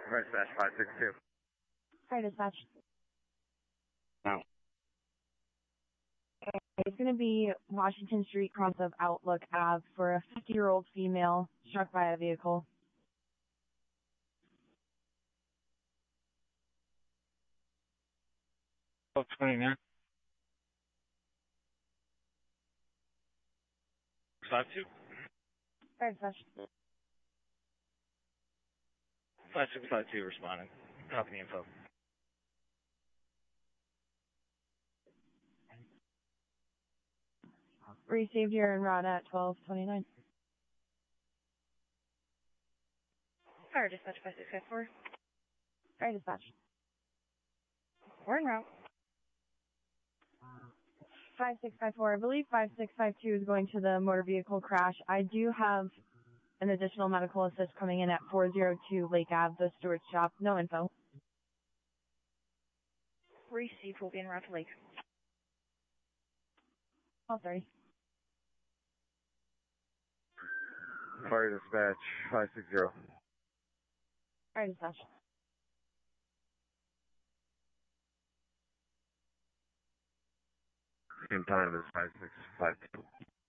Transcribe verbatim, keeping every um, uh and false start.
Fire dispatch five six two. Fire dispatch. No. It's going to be Washington Street, cross of Outlook Ave for a fifty-year-old female struck by a vehicle. twelve twenty-nine. five two. Fire dispatch. five six five two responding. Copy the info. Received your en route at twelve twenty-nine. Fire dispatch five six five four. Fire dispatch. We're en route. five six five four. I believe five six five two is going to the motor vehicle crash. I do have an additional medical assist coming in at four oh two Lake Ave, the Stewart shop. No info. Received. Will be en route to Lake. twelve thirty. Fire dispatch five six zero. Fire dispatch. Same time as five six five two.